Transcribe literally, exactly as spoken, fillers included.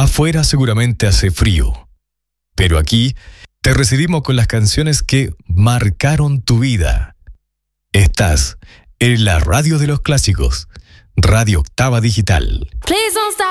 Afuera seguramente hace frío, pero aquí te recibimos con las canciones que marcaron tu vida. Estás en la radio de los clásicos, Radio Octava Digital. Please don't stop.